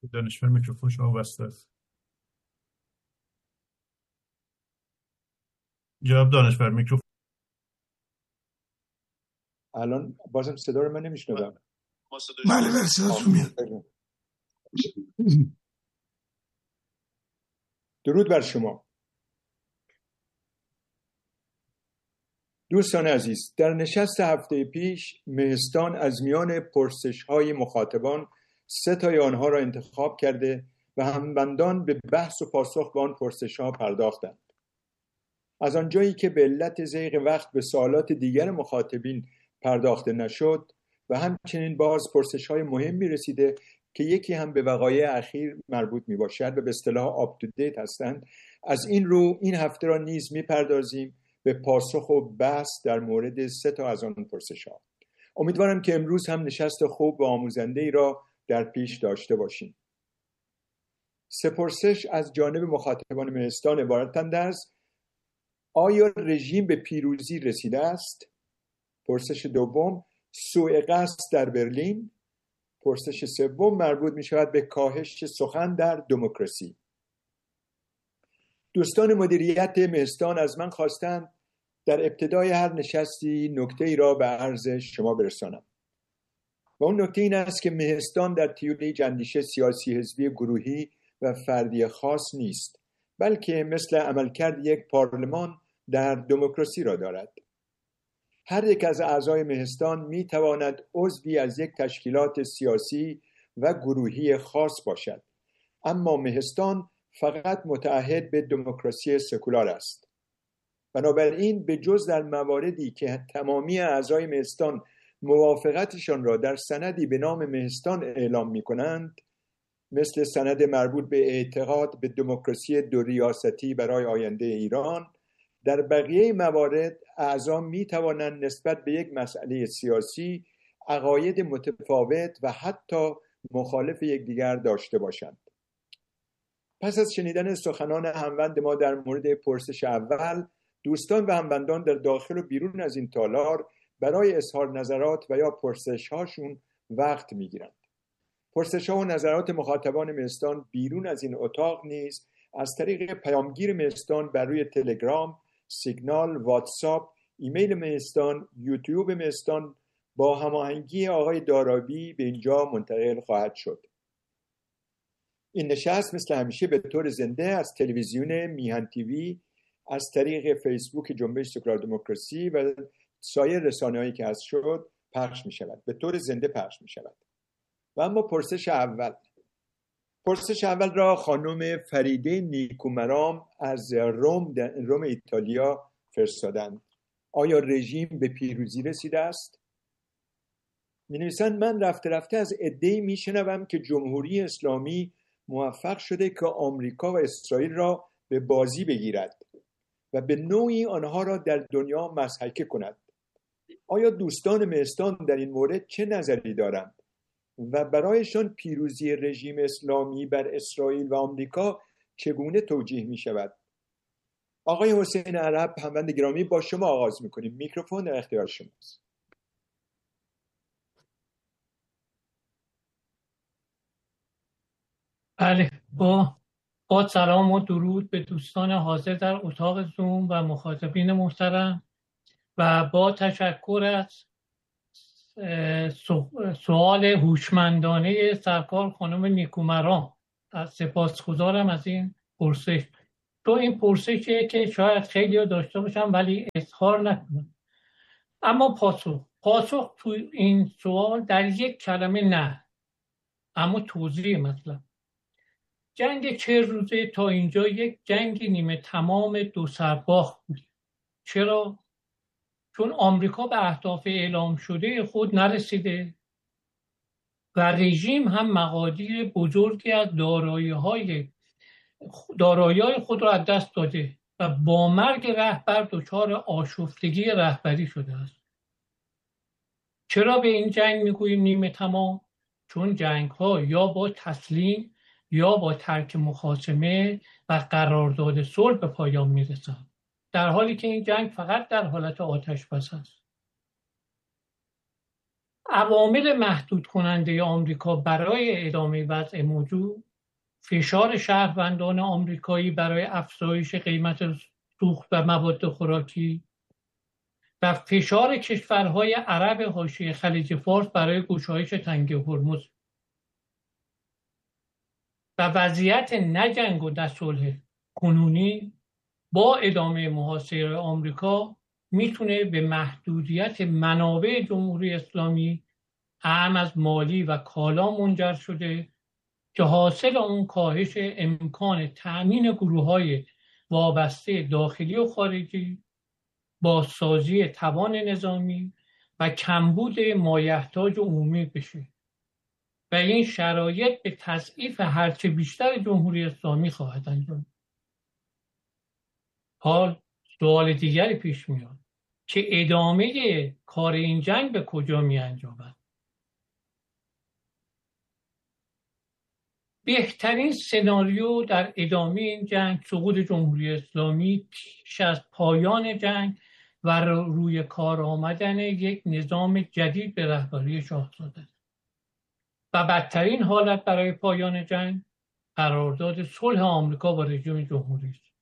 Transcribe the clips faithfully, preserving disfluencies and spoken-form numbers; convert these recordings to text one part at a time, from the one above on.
دانشور میکروفون شما بسته است. جواب دانشور میکروفون. الان بازم صدا رو من نمیشنوم. بله بله صداتون میاد. درود بر شما دوستان عزیز. در نشست هفته پیش مهستان از میان پرسش‌های مخاطبان سه تای آنها را انتخاب کرده و هموندان به بحث و پاسخ به آن پرسش‌ها پرداختند. از آنجایی که به علت ضیق وقت به سوالات دیگر مخاطبین پرداخته نشد و همچنین باز پرسش‌های مهمی رسیده که یکی هم به وقایع اخیر مربوط میباشد و به اصطلاح آپ تو دیت هستند، از این رو این هفته را نیز میپردازیم به پاسخ و بحث در مورد سه تا از آن پرسش‌ها. امیدوارم که امروز هم نشست خوب و آموزنده‌ای را در پیش داشته باشیم. سه پرسش از جانب مخاطبان مهستان عبارتند از: آیا رژیم به پیروزی رسیده است؟ پرسش دوم: سوء قصد در برلین. پرسش سوم مربوط می شود به کاهش سخن در دموکراسی. دوستان مدیریت مهستان از من خواستند در ابتدای هر نشستی نکته ای را به عرض شما برسانم و اون نکته این است که مهستان در طیول هیچ اندیشه سیاسی حزبی گروهی و فردی خاص نیست، بلکه مثل عملکرد یک پارلمان در دموکراسی را دارد. هر یک از اعضای مهستان می تواند عضوی از یک تشکیلات سیاسی و گروهی خاص باشد، اما مهستان فقط متعهد به دموکراسی سکولار است. بنابراین به جز در مواردی که تمامی اعضای مهستان موافقتشان را در سندی به نام مهستان اعلام می کنند، مثل سند مربوط به اعتقاد به دموکراسی دو ریاستی برای آینده ایران، در بقیه موارد اعضا می توانند نسبت به یک مسئله سیاسی عقاید متفاوت و حتی مخالف یکدیگر داشته باشند. پس از شنیدن سخنان هموند ما در مورد پرسش اول، دوستان و هموندان در داخل و بیرون از این تالار برای اظهار نظرات و یا پرسش هاشون وقت می گیرند. پرسش ها و نظرات مخاطبان مهستان بیرون از این اتاق نیز از طریق پیامگیر مهستان بر روی تلگرام، سیگنال، واتساپ، ایمیل مهستان، یوتیوب مهستان با هماهنگی آقای دارابی به اینجا منتقل خواهد شد. این نشست مثل همیشه به طور زنده از تلویزیون میهن تیوی، از طریق فیسبوک جنبش سکولار دموکراسی و سایر رسانه‌هایی که هست شد پخش می شود. به طور زنده پخش می شود. و اما پرسش اول پرسش اول را خانم فریده نیکومرام از روم روم ایتالیا فرستادند. آیا رژیم به پیروزی رسیده است؟ می نویسند: من رفته رفته از عده‌ای می شنوم که جمهوری اسلامی موفق شده که آمریکا و اسرائیل را به بازی بگیرد و به نوعی آنها را در دنیا مضحکه کند. آیا دوستان مهستان در این مورد چه نظری دارند و برایشان پیروزی رژیم اسلامی بر اسرائیل و آمریکا چگونه توجیه می شود؟ آقای حسین عرب، هموند گرامی، با شما آغاز می کنیم. میکروفون در اختیار شماست. بله، با با سلام و درود به دوستان حاضر در اتاق زوم و مخاطبین محترم و با تشکر از سوال هوشمندانه سرکار خانم نیکومرام، سپاسگزارم از این پرسش. تو این پرسشیه که شاید خیلی ها داشته باشم ولی اظهار نکنم. اما پاسخ پاسخ تو این سوال در یک کلمه نه، اما توضیح مطلب. جنگ چه روزه تا اینجا یک جنگ نیمه تمام دو سرباخت بود. چرا؟ چون آمریکا به اهداف اعلام شده خود نرسیده و رژیم هم مقادیر بزرگی از دارایی‌های دارایی‌های خود را از دست داده و با مرگ رهبر دچار آشفتگی رهبری شده است. چرا به این جنگ میگوییم نیمه تمام؟ چون جنگ‌ها یا با تسلیم یا با ترک مخاصمه و قرارداد صلح به پایان میرسند، در حالی که این جنگ فقط در حالت آتش بس است. عوامل محدود کننده آمریکا برای ادامه وضع موجود، فشار شهروندان آمریکایی برای افزایش قیمت سوخت و مواد خوراکی و فشار کشورهای عرب حاشیه خلیج فارس برای گشایش تنگه هرمز و وضعیت نجنگ و نه صلح کنونی با ادامه محاصره آمریکا میتونه به محدودیت منابع جمهوری اسلامی اعم از مالی و کالا منجر شده که حاصل اون کاهش امکان تأمین گروه‌های وابسته داخلی و خارجی، بازسازی توان نظامی و کمبود مایحتاج عمومی بشه و این شرایط به تضعیف هرچه بیشتر جمهوری اسلامی خواهد انجام. حال سوال دیگری پیش میاد که ادامه کار این جنگ به کجا می انجامد؟ بهترین سناریو در ادامه این جنگ سقوط جمهوری اسلامی پیش از پایان جنگ و روی کار آمدن یک نظام جدید به رهبری شاهزاده و بدترین حالت برای پایان جنگ قرارداد صلح آمریکا با رژیم جمهوری است.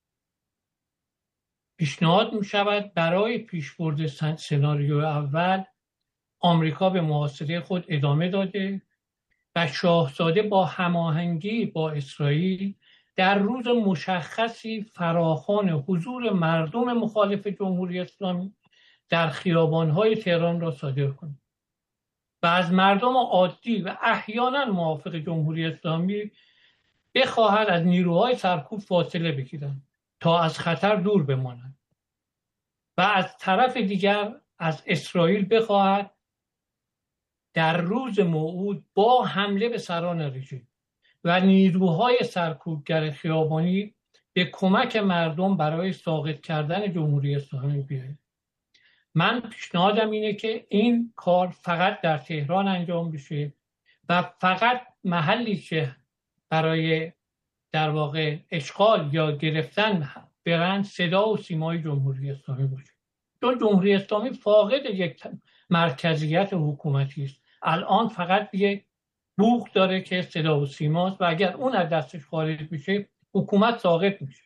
پیشنهاد می شود برای پیشبرد سناریو اول آمریکا به محاصره خود ادامه داده و شاهزاده با هماهنگی با اسرائیل در روز مشخصی فراخوان حضور مردم مخالف جمهوری اسلامی در خیابان‌های تهران را صادر کند و از مردم عادی و احیانا موافق جمهوری اسلامی بخواهد از نیروهای سرکوب فاصله بگیرند تا از خطر دور بمانند و از طرف دیگر از اسرائیل بخواهد در روز موعود با حمله به سران رژیم و نیروهای سرکوبگر خیابانی به کمک مردم برای ساقط کردن جمهوری اسلامی بیاید. من پیشنهادم اینه که این کار فقط در تهران انجام بشه و فقط محلی که برای در واقع اشغال یا گرفتن برند صدا و سیمای جمهوری اسلامی باشه، چون جمهوری اسلامی فاقد یک مرکزیت حکومتی است. الان فقط یک بوق داره که صدا و سیماست و اگر اون از دستش خارج بشه حکومت ساقط میشه.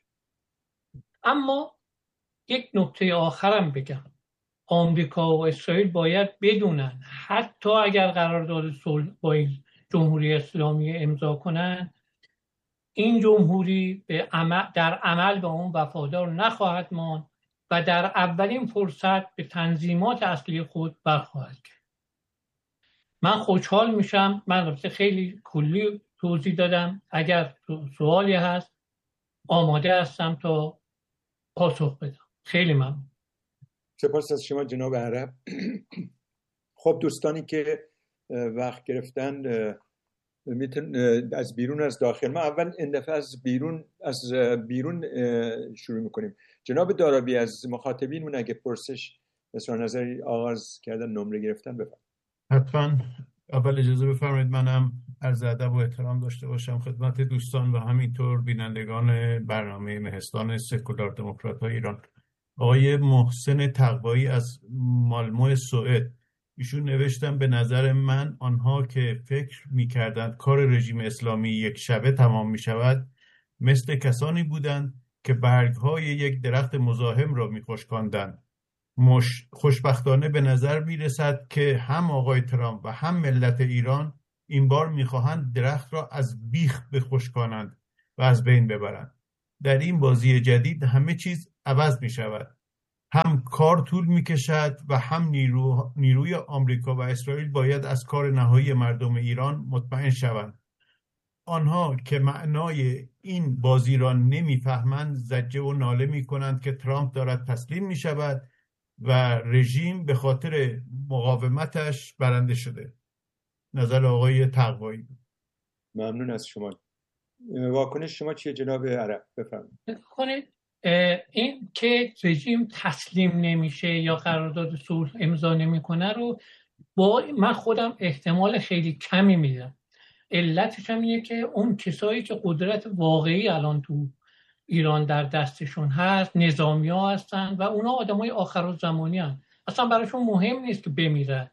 اما یک نکته آخرم بگم، آمریکا و اسرائیل باید بدونن حتی اگر قرارداد صلح با جمهوری اسلامی امضا کنن، این جمهوری به عمل در عمل به اون وفادار نخواهد ماند و در اولین فرصت به تنظیمات اصلی خود برخواهد کرد. من خوشحال میشم، من البته خیلی کلی توضیح دادم، اگر سوالی هست آماده هستم تا پاسخ بدم. خیلی ممنون. سپاس از شما جناب عرب. خب دوستانی که وقت گرفتن میتون از بیرون از داخل، ما اول این دفعه از بیرون از بیرون شروع میکنیم. جناب دارابی از مخاطبینمون اگه پرسش اظهار نظری آغاز کردن نمره گرفتن بفرمایید. حتما. اول اجازه بفرمایید منم عرض ادب و احترام داشته باشم خدمت دوستان و همینطور بینندگان برنامه مهستان سکولار دموکرات‌های ایران. آقای محسن تقوایی از مالمو سوئد، ایشون نوشتن به نظر من آنها که فکر می‌کردند کار رژیم اسلامی یک شبه تمام می‌شود مثل کسانی بودند که برگ‌های یک درخت مزاحم را می‌خشکاندند. مش خوشبختانه به نظر می‌رسد که هم آقای ترامپ و هم ملت ایران این بار می‌خواهند درخت را از بیخ بخشکانند و از بین ببرند. در این بازی جدید همه چیز عوض می‌شود. هم کار طول می‌کشد و هم نیرو، نیروی آمریکا و اسرائیل باید از کار نهایی مردم ایران مطمئن شوند. آنها که معنای این بازی را نمی‌فهمند زجه و ناله می‌کنند که ترامپ دارد تسلیم می‌شود و رژیم به خاطر مقاومتش برنده شده. نظر آقای تقوایی. ممنون از شما. واکنش شما چیه جناب عرب؟ بفرمایید. کنید این که رژیم تسلیم نمیشه یا قرارداد صلح امضا نمیکنه رو با من خودم احتمال خیلی کمی میدم. علتش هم اینه که اون کسایی که قدرت واقعی الان تو ایران در دستشون هست نظامی ها هستن و اونا آدمای آخر الزمانی هستن. اصلا براشون مهم نیست که بمیرن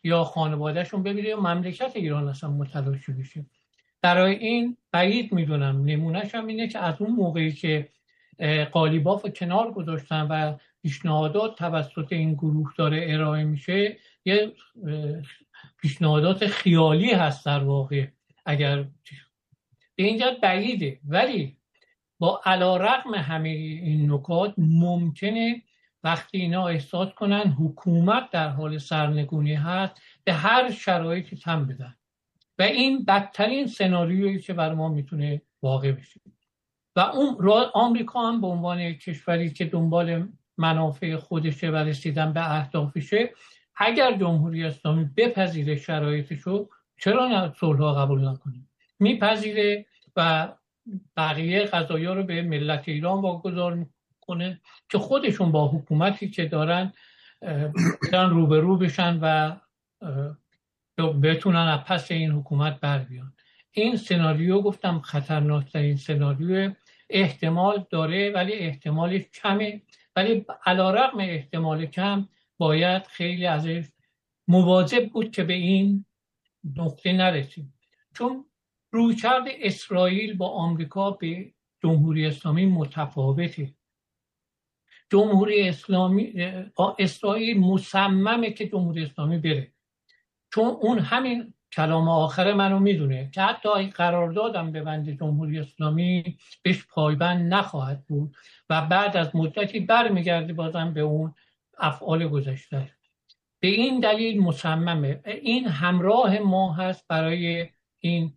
یا خانوادهشون ببینه یا مملکت ایران اصلا متلاشی بشه. برای این بعید میدونم. نمونهش هم اینه که از اون موقعی که قالیباف رو کنار گذاشتن و پیشنهادات توسط این گروه داره ارائه میشه، یه پیشنهادات خیالی هست در واقع. اگر به اینجا بعیده، ولی با علیرغم همه این نکات ممکنه وقتی اینا احساس کنن حکومت در حال سرنگونی هست به هر شرایطی تن بدن و این بدترین سناریویی که برای ما میتونه واقع بشه. و اون آمریکا هم به عنوان کشوری که دنبال منافع خودشه و رسیدن به اهدافشه، اگر جمهوری اسلامی بپذیره شرایطشو، چرا نه صلح قبول نکنه؟ میپذیره و بقیه قضایا رو به ملت ایران واگذار میکنه که خودشون با حکومتی که دارن دارن روبرو بشن و بتونن از پس این حکومت بر بیان. این سناریو گفتم خطرناکترین سناریو، احتمال داره ولی احتمالش کمه، ولی علیرغم احتمال کم باید خیلی ازش مواظب بود که به این نقطه نرسیم، چون رویکرد اسرائیل با آمریکا به جمهوری اسلامی متفاوته. جمهوری اسلامی اسرائیل مصممه که جمهوری اسلامی بره، چون اون همین کلام آخر منو میدونه که حتی این قراردادم ببنده جمهوری اسلامی بهش پایبند نخواهد بود و بعد از مدتی برمیگرده بازم به اون افعال گذشته. به این دلیل مصممه. این همراه ما هست برای این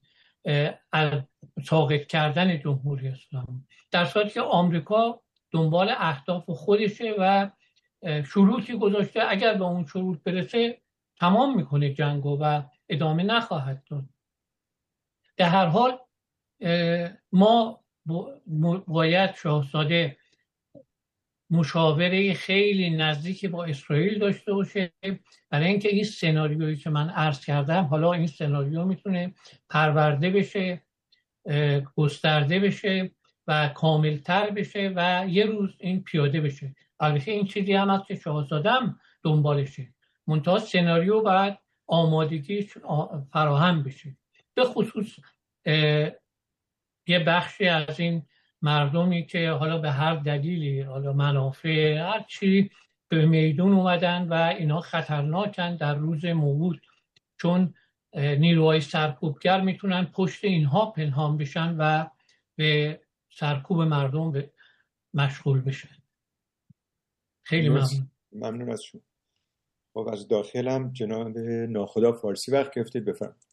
ساقط کردن جمهوری اسلامی، در صورتی که آمریکا دنبال اهداف خودشه و شروطی گذاشته، اگر به اون شروط برسه تمام میکنه جنگو و ادامه نخواهد داد. در هر حال ما باید شاهزاده مشاوره خیلی نزدیکی با اسرائیل داشته باشه، برای اینکه این سناریویی که من عرض کردم، حالا این سناریو میتونه پرورده بشه، گسترده بشه و کاملتر بشه و یه روز این پیاده بشه. البته این چیزی هم هست که شاهزاده هم دنبالشه، منتها سناریو باید آمادگیش فراهم بشه. به خصوص یه بخشی از این مردمی که حالا به هر دلیلی، حالا منافع هر چی، به میدون اومدن و اینا خطرناکن در روز موعود، چون نیروهای سرکوبگر میتونن پشت اینها پنهان بشن و به سرکوب مردم مشغول بشن. خیلی ممنون. ممنون از شما. خب از داخلم جناب ناخدا فارسی وقت گرفتید، بفرمایید.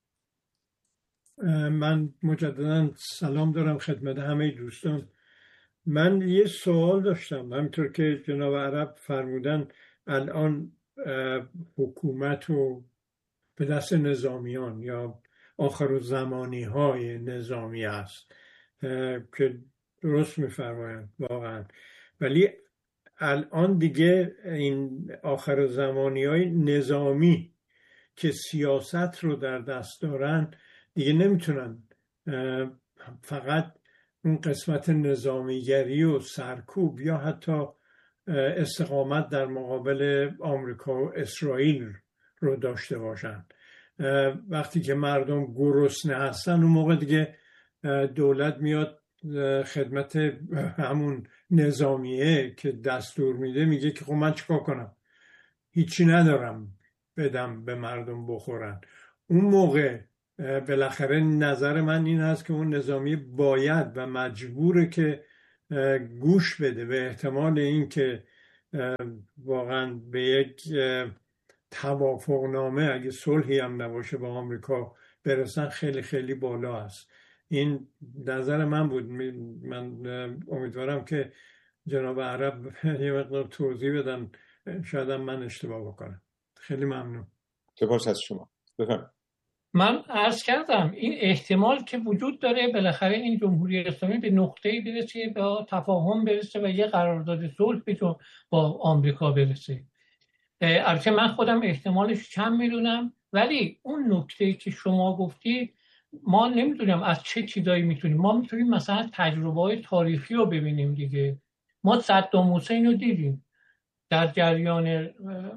من مجددا سلام دارم خدمت همه دوستان. من یه سوال داشتم. همینطور که جناب عرب فرمودن الان حکومت و به دست نظامیان یا آخرالزمانی های نظامی است که درست میفرمایند واقعا، ولی الان دیگه این آخرالزمانی های نظامی که سیاست رو در دست دارن دیگه نمیتونن فقط اون قسمت نظامیگری و سرکوب یا حتی استقامت در مقابل آمریکا و اسرائیل رو داشته باشن. وقتی که مردم گرسنه هستن اون موقع دیگه دولت میاد خدمت همون نظامیه که دستور میده، میگه که خب من چیکار کنم، هیچی ندارم بدم به مردم بخورن. اون موقع بالاخره نظر من این هست که اون نظامی باید و مجبوره که گوش بده به احتمال این که واقعا به یک توافقنامه، اگه صلحی هم نباشه، با آمریکا برسن، خیلی خیلی بالا است. این نظر من بود. من امیدوارم که جناب عرب یه مقدار توضیح بدن، شاید هم من اشتباه بکنم. خیلی ممنون. سپاس از شما. بفرمایید. من عرض کردم این احتمال که وجود داره بالاخره این جمهوری اسلامی به نقطه‌ای برسه، به تفاهم برسه و یه قرارداد صلح با آمریکا برسه. البته من خودم احتمالش کم میدونم، ولی اون نکته‌ای که شما گفتی ما نمیدونیم از چه چیزایی میتونیم. ما میتونیم مثلا تجربه‌های تاریخی رو ببینیم دیگه. ما صدام حسین رو دیدیم، در جریان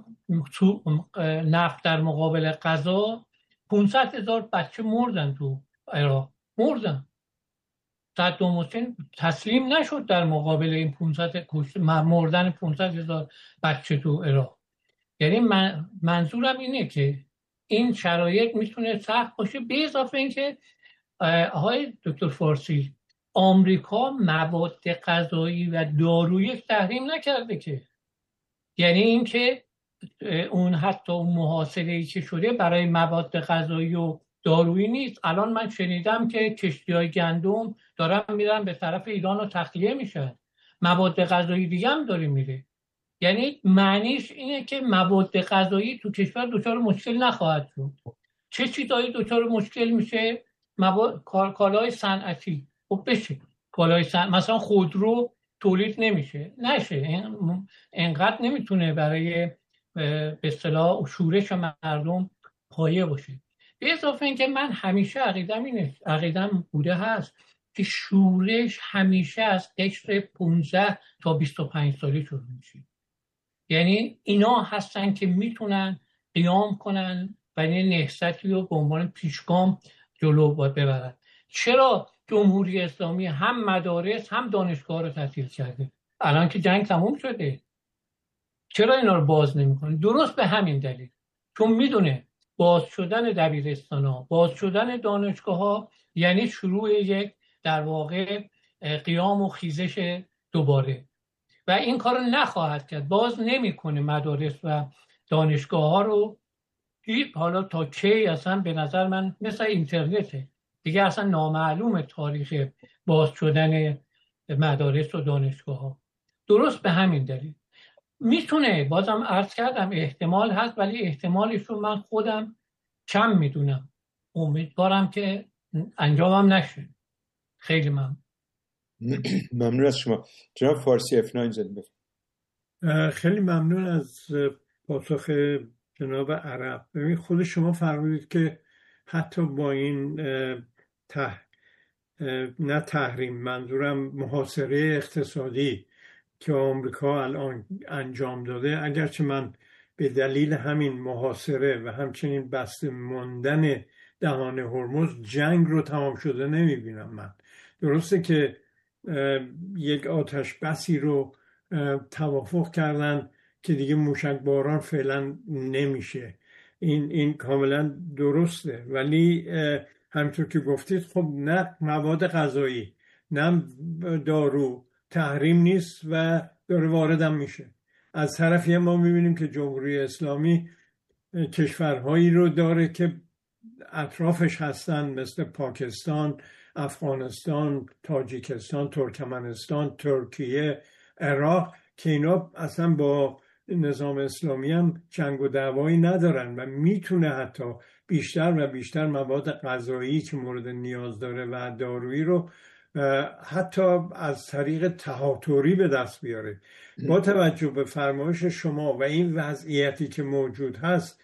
نفت در مقابل غزه پانصد هزار بچه مردن تو عراق، مردن. صدام حسین تسلیم نشد در مقابل این پانصد مردن پانصد هزار بچه تو عراق. یعنی من منظورم اینه که این شرایط میتونه سخت باشه، به اضافه اینکه آقای دکتر فارسی، آمریکا مواد غذایی و دارویی تحریم نکرده که، یعنی اینکه اون حتی اون محاصره‌ای که شده برای مواد غذایی و دارویی نیست. الان من شنیدم که کشتی‌های گندم دارن میرن به طرف ایران و تخلیه میشن، مواد غذایی دیگه هم داره میره. یعنی معنیش اینه که مواد غذایی تو کشور دچار مشکل نخواهد شد. چه چیزایی دچار مشکل میشه؟ مواد کالای صنعتی. خب بشه کالای صنعتی، مثلا خودرو تولید نمیشه، نشه، انقدر نمیتونه برای به اصطلاح شورش مردم پایه باشه. به اضافه اینکه من همیشه عقیدم اینه، عقیدم بوده هست که شورش همیشه از قشر پانزده تا بیست و پنج سالی شروع میشه. یعنی اینا هستن که میتونن قیام کنن و این نهضتی رو به عنوان پیشگام جلو ببرن. چرا جمهوری اسلامی هم مدارس هم دانشگاه رو تعطیل کرده؟ الان که جنگ تموم شده چرا اینا رو باز نمی‌کنه؟ درست به همین دلیل، چون میدونه باز شدن دبیرستان‌ها، باز شدن دانشگاه‌ها یعنی شروع یک در واقع قیام و خیزش دوباره، و این کار رو نخواهد کرد. باز نمی‌کنه مدارس و دانشگاه‌ها رو. حالا تا کی اصلا به نظر من مثل اینترنته دیگه، اصلا نامعلوم تاریخ باز شدن مدارس و دانشگاه‌ها. درست به همین دلیل میتونه، بازم عرض کردم احتمال هست، ولی احتمالش رو من خودم کم میدونم. امیدوارم که انجامم نشه. خیلی ممنون. ممنون از شما. جناب فارسی اف نه زد. خیلی ممنون از پاسخ جناب عرب. ببین خود شما فرمودید که حتی با این ته نه تحریم، منظورم محاصره اقتصادی که آمریکا الان انجام داده، اگرچه من به دلیل همین محاصره و همچنین بسته ماندن دهان هرمز جنگ رو تمام شده نمیبینم من. درسته که یک آتش بسی رو توافق کردن که دیگه موشک باران فعلا نمیشه، این این کاملا درسته، ولی همونطور که گفتید خب نه مواد غذایی نه دارو تحریم نیست و داره واردم میشه. از طرفی ما میبینیم که جمهوری اسلامی کشورهایی رو داره که اطرافش هستن، مثل پاکستان، افغانستان، تاجیکستان، ترکمنستان، ترکیه، عراق، که اینا اصلا با نظام اسلامی هم جنگ و دعوایی ندارن و میتونه حتی بیشتر و بیشتر مواد غذایی که مورد نیاز داره و دارویی رو حتی از طریق تهاتوری به دست بیاره. با توجه به فرمایش شما و این وضعیتی که موجود هست،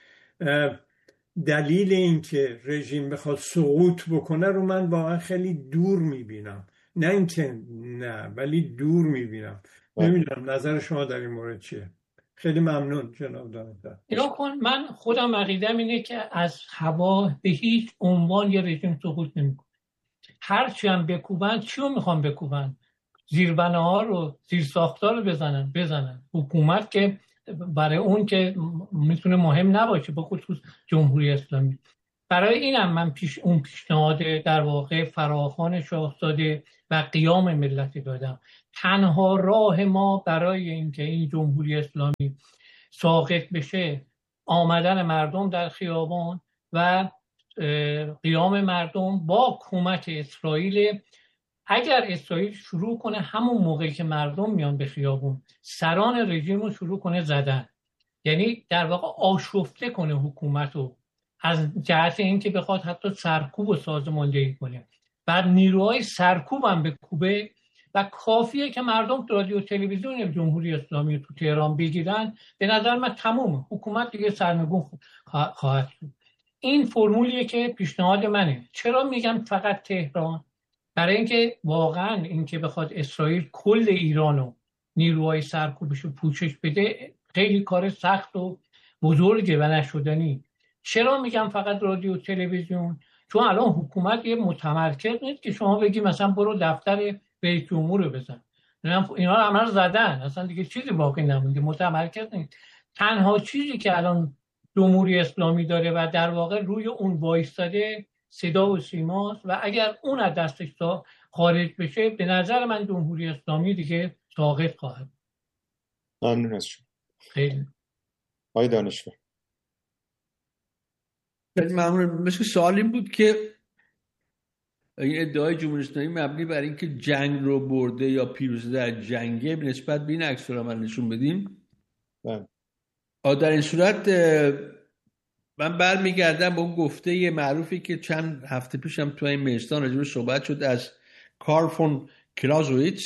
دلیل این که رژیم بخواد سقوط بکنه رو من واقعا خیلی دور میبینم. نه اینکه نه، ولی دور میبینم. نمیدونم نظر شما در این مورد چیه؟ خیلی ممنون جناب دانشور. اینا کن، من خودم عقیدم اینه که از هوا به هیچ عنوان یه رژیم سقوط نمیکنه. هرچی هم بکوبن، چی رو میخوان بکوبن؟ زیربنه ها رو، زیر ساختار رو بزنن بزنن حکومت که برای اون که میتونه مهم نباشه، به خصوص جمهوری اسلامی. برای اینم من پیش اون پیشنهاد در واقع فراخوان شاهزاده و قیام ملتی دادم. تنها راه ما برای اینکه این جمهوری اسلامی ساقط بشه آمدن مردم در خیابان و قیام مردم با کمک اسرائیل. اگر اسرائیل شروع کنه همون موقعی که مردم میان به خیابون سران رژیم رو شروع کنه زدن، یعنی در واقع آشفته کنه حکومت رو از جهت اینکه بخواد حتی سرکوب و سازماندهی کنه، بعد نیروهای سرکوب هم به کوبه و کافیه که مردم رادیو تلویزیون جمهوری اسلامی تو تهران بگیرن، به نظر من تمومه، حکومت دیگه سرنگون خواهد شد. این فرمولیه که پیشنهاد منه. چرا میگم فقط تهران؟ برای اینکه واقعا اینکه بخواد اسرائیل کل ایرانو نیروهای سرکوبش رو پوشش بده خیلی کار سخت و بزرگه و نشدنی. چرا میگم فقط رادیو و تلویزیون؟ چون الان حکومت یه متمرکز نیست که شما بگی مثلا برو دفتر رئیس جمهور رو بزن، اینا رو همه رو زدن، اصلا دیگه چیزی باقی نمونده، متمرکز نیست. تنها چیزی که الان جمهوری اسلامی داره و در واقع روی اون وایستاده صدا و سیماست و اگر اون از دستش خارج بشه به نظر من جمهوری اسلامی دیگه ساقط خواهد. ممنون از شما. خیلی آقای دانشور. خیلی ممنون. مثل سوال این بود که این ادعای جمهوری اسلامی مبنی بر اینکه جنگ رو برده یا پیروزی در جنگه نسبت به این عکس العمل نشون بدیم. بله. در این صورت من برمیگردم به اون گفته معروفی که چند هفته پیشم تو این مهستان راجع بهش صحبت شد از کارل فون کلازویتس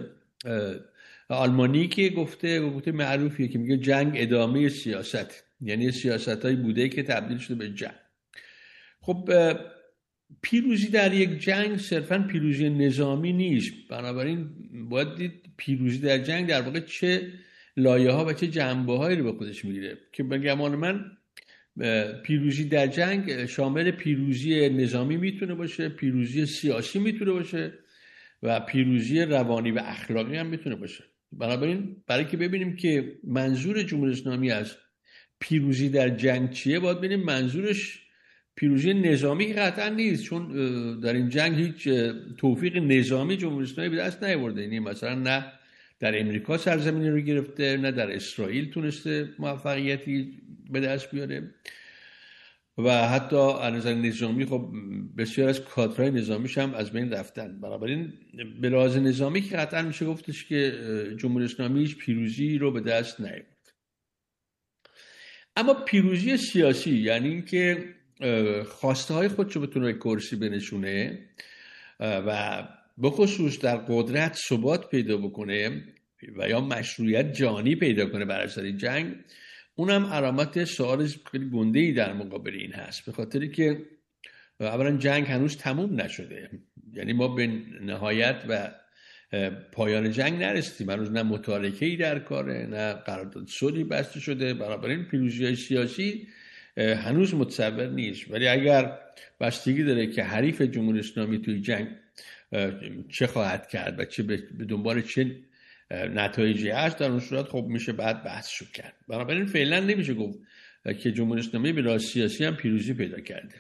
آلمانی که گفته گفته معروفیه که میگه جنگ ادامه سیاست، یعنی سیاستایی بوده که تبدیل شده به جنگ. خب پیروزی در یک جنگ صرفا پیروزی نظامی نیست، بنابراین باید دید پیروزی در جنگ در واقع چه لایه ها و چه جنبه هایی رو به خودش میگیره که به گمان من پیروزی در جنگ شامل پیروزی نظامی میتونه باشه، پیروزی سیاسی میتونه باشه و پیروزی روانی و اخلاقی هم میتونه باشه. بنابراین برای که ببینیم که منظور جمهوری اسلامی از پیروزی در جنگ چیه باید ببینیم منظورش پیروزی نظامی قطعا نیست، چون در این جنگ هیچ توفیق نظامی جمهوری اسلامی به دست نیاورده. یعنی مثلا نه در امریکا سرزمینی رو گرفته، نه در اسرائیل تونسته موفقیتی به دست بیاره و حتی از نظر نظامی خب بسیار از کادرهای نظامیش هم از بین رفتن. بنابراین به لحاظ نظامی که قطعا میشه گفتش که جمهوری اسلامی هیچ پیروزی رو به دست نیاورد. اما پیروزی سیاسی یعنی اینکه خواسته های خودش رو بتونه کرسی بنشونه و به خصوص در قدرت ثبات پیدا بکنه و یا مشروعیت جانی پیدا کنه بر اثر جنگ، اونم علامت سوال خیلی گنده‌ای در مقابل این هست، به خاطری که اولا جنگ هنوز تموم نشده، یعنی ما به نهایت و پایان جنگ نرسیدیم، هنوز نه متارکه‌ای در کاره، نه قرارداد صلحی بسته شده. بنابراین پیروزی سیاسی هنوز متصور نیست، ولی اگر بستگی داره که حریف جمهوری اسلامی توی جنگ چه خواهد کرد و چه به دنبال چه نتایجی هست، در اون صورت خب میشه بعد بحثشو کرد. بنابراین فعلا نمیشه گفت که جمهوری اسلامی به لحاظ سیاسی هم پیروزی پیدا کرده.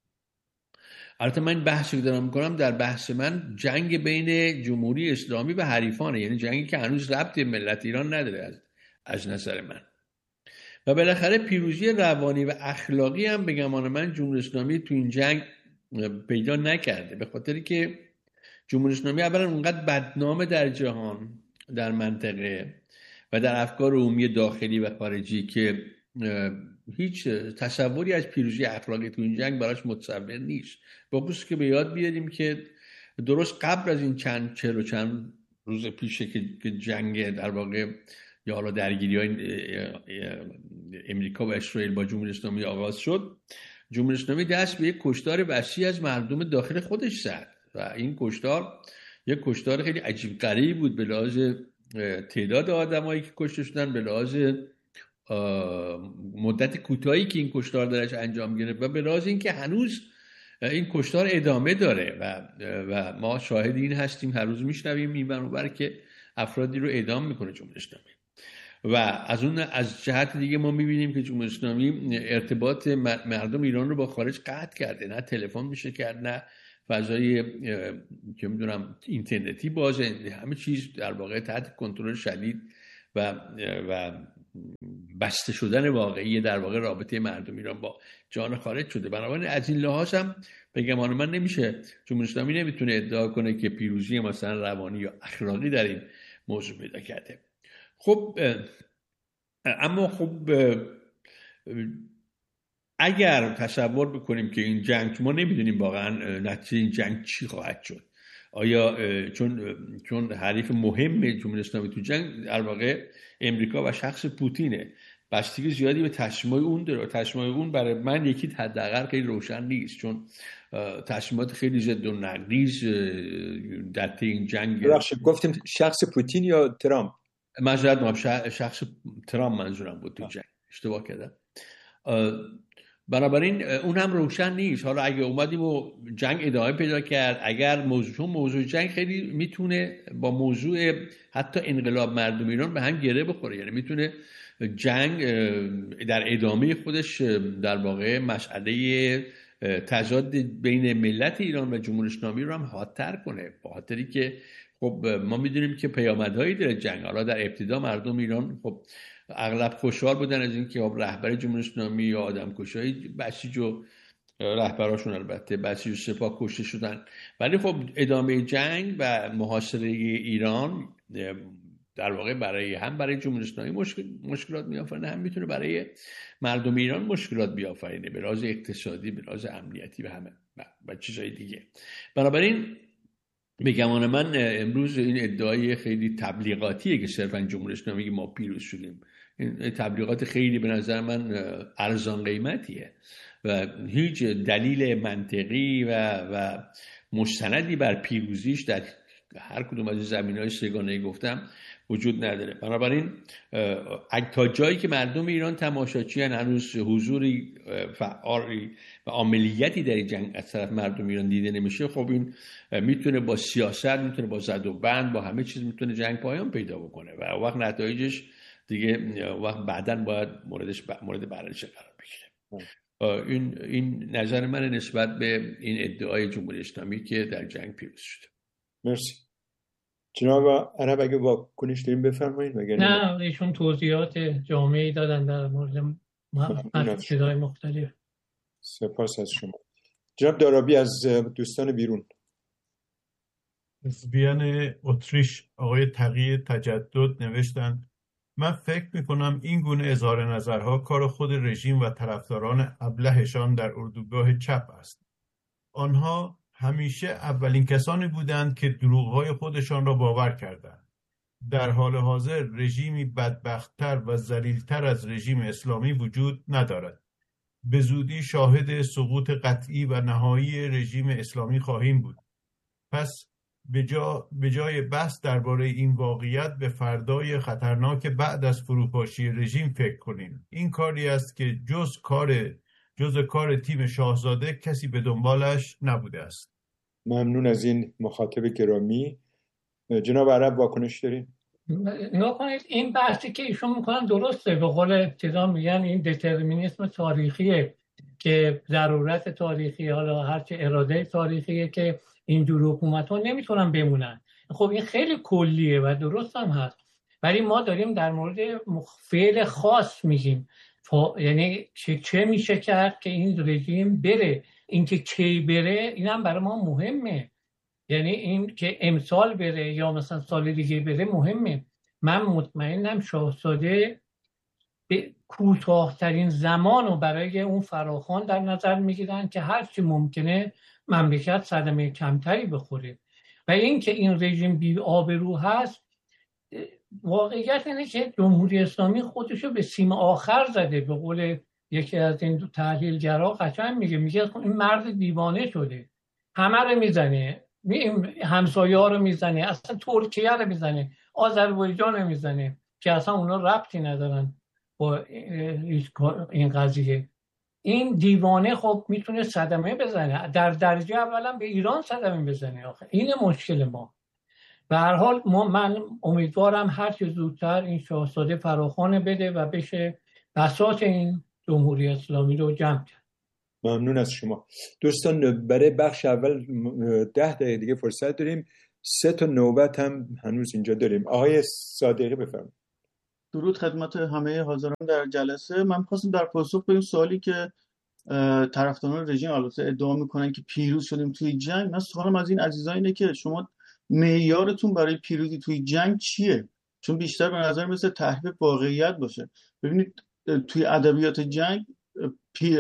البته من بحثی که دارم میکنم در بحث من جنگ بین جمهوری اسلامی و حریفانه، یعنی جنگی که هنوز ربط ملت ایران نداره از, از نظر من. و بالاخره پیروزی روانی و اخلاقی هم به گمان من جمهوری اسلامی تو این جنگ پیدا نکرده، به خاطری که جمهوری اسلامی اولا اونقدر بدنامه در جهان، در منطقه و در افکار عمومی داخلی و خارجی که هیچ تصوری از پیروزی اخلاقی تو این جنگ براش متصور نیست. با خصوص که به یاد بیاریم که درست قبل از این چند چهل و چند روز پیشه که جنگ در واقع یا حالا درگیری های امریکا و اسرائیل با جمهوری اسلامی آغاز شد، جمهوری اسلامی دست به یک کشتار وسیع از مردم داخل خودش زد و این کشتار یک کشتار خیلی عجیب غریبی بود به لحاظ تعداد آدمایی که کشته شدن، به لحاظ مدت کوتاهی که این کشتار درش انجام گرفت و به لحاظ اینکه هنوز این کشتار ادامه داره و و ما شاهد این هستیم، هر روز میشنویم این برابر که افرادی رو اعدام میکنه جمهوری اسلامی. و از اون از جهت دیگه ما میبینیم که جمهوری اسلامی ارتباط مردم ایران رو با خارج قطع کرده، نه تلفن میشه کرد، نه فضای که میدونم اینترنتی بازه، همه چیز در واقع تحت کنترل شدید و و بسته شدن واقعی در واقع رابطه مردم ایران با جهان خارج شده. بنابراین از این لحاظ هم به گمان من نمیشه، جمهوری اسلامی نمیتونه ادعا کنه که پیروزی مثلا روانی یا اخلاقی در این موضوع پیدا کرده. خب اما خب اگر تصور بکنیم که این جنگ، ما نمیدونیم واقعا نتیجه این جنگ چی خواهد شد، آیا چون چون حریف مهم جمهوری اسلامی تو جنگ در واقع امریکا و شخص پوتینه، بستگی زیادی به تصمیمات اون داره و تصمیمات اون برای من یکی حداقل خیلی روشن نیست، چون تصمیمات خیلی ضد و نقیض در این جنگ. ببخشید گفتیم شخص پوتین یا ترامپ؟ معذرت شخص ترامپ منظورم بود تو جنگ، اشتباه کردم. بنابراین اون هم روشن نیست. حالا اگه اومدیم و جنگ ادامه پیدا کرد، اگر موضوع موضوع جنگ خیلی میتونه با موضوع حتی انقلاب مردم ایران به هم گره بخوره، یعنی میتونه جنگ در ادامه خودش در واقع مسئله تضاد بین ملت ایران و جمهوری اسلامی رو هم حادتر کنه، به خاطری که خب ما میدونیم که پیامدهایی داره جنگ. حالا در ابتدا مردم ایران خب اغلب خوشحال بودن از اینکه خب رهبر جمهوری اسلامی یا آدمکشای بسیج و رهبراشون البته بسیج و سپاه کشته شدن، ولی خب ادامه جنگ و محاصره ایران در واقع برای هم برای جمهوری اسلامی مشکل مشکلات میآفرینه، هم میتونه برای مردم ایران مشکلات بیافرینه به لحاظ اقتصادی، به لحاظ امنیتی و همه و چیزهای دیگه. بنابراین به گمان من امروز این ادعای خیلی تبلیغاتیه که صرفا جمهوری اسلامی ما پیروز شدیم. این تبلیغات خیلی به نظر من ارزان قیمتیه و هیچ دلیل منطقی و و مستندی بر پیروزیش در هر کدوم از زمینه‌های سگانه‌ای گفتم وجود نداره. بنابراین تا جایی که مردم ایران تماشاچی هنوز حضوری فعالی و عملیاتی در جنگ از طرف مردم ایران دیده نمیشه، خب این میتونه با سیاست، میتونه با زد و بند، با همه چیز میتونه جنگ پایان پیدا بکنه و وقت نتایجش دیگه وقت بعداً باید موردش مورد بررسی قرار بگیره. این این نظر من نسبت به این ادعای جمهوری اسلامی که در جنگ پیروز شده. مرسی. جناب عرب اگه واکنش داریم بفرمایید. نه ایشون توضیحات جامعی دادن در مورد چیزهای مختلف. سپاس از شما. جناب دارابی از دوستان بیرون. حزبیان اتریش آقای تقی تجدد نوشتن من فکر میکنم این گونه اظهار نظرها کار خود رژیم و طرفداران ابلهشان در اردوگاه چپ است. آنها همیشه اولین کسانی بودند که دروغ‌های خودشان را باور کردند. در حال حاضر رژیمی بدبخت‌تر و ذلیل‌تر از رژیم اسلامی وجود ندارد. به زودی شاهد سقوط قطعی و نهایی رژیم اسلامی خواهیم بود. پس به جا به جای بحث درباره این واقعیت به فردای خطرناک بعد از فروپاشی رژیم فکر کنیم. این کاری است که جز کار جز کار تیم شاهزاده کسی به دنبالش نبوده است. ممنون از این مخاطب گرامی. جناب عرب واکنش دارین؟ نگاه کنید این بحثی که ایشون میکنن درسته، به قول ابتدا میگن این دترمینیسم تاریخیه که ضرورت تاریخی، حالا هرچه اراده تاریخیه که اینجور حکومت ها نمیتونن بمونن. خب این خیلی کلیه و درست هم هست، ولی ما داریم در مورد فعل خاص میگیم، یعنی چه, چه میشه کرد که این رژیم بره. اینکه کی بره اینم برای ما مهمه، یعنی این که امسال بره یا مثلا سال دیگه بره مهمه. من مطمئنم شاهزاده به کوتاه‌ترین زمان رو برای اون فراخوان در نظر میگیرن که هرچی ممکنه مملکت صدمه کمتری بخوره. و این که این رژیم بی آبرو هست، واقعیت اینه که جمهوری اسلامی خودشو به سیم آخر زده. به قول یکی از این تحلیلگرا قشنگ میگه میگه این مرد دیوانه شده، همه رو میزنه، همسایه ها رو میزنه، اصلا ترکیه رو میزنه، آذربایجان رو میزنه که اصلا اونا ربطی ندارن با این قضیه. این دیوانه خب میتونه صدمه بزنه، در درجه اولا به ایران صدمه بزنه. آخه این مشکل ما. به هر حال ما من امیدوارم هر چه زودتر این شاهزاده فراخوان بده و بشه بساط این جمهوری اسلامی رو جمع کرد. ممنون از شما دوستان. برای بخش اول ده دقیقه دیگه فرصت داریم، سه تا نوبت هم هنوز اینجا داریم. آقای صادقی بفرمایید. درود خدمت همه حاضران در جلسه. من خواستم در پاسخ به این سوالی که طرفداران رژیم البته ادعا میکنن که پیروز شدیم توی جنگ، من سوالم از این عزیزان اینه که شما معیارتون برای پیروزی توی جنگ چیه؟ چون بیشتر به نظر مثل تحریف واقعیت باشه. ببینید توی ادبیات جنگ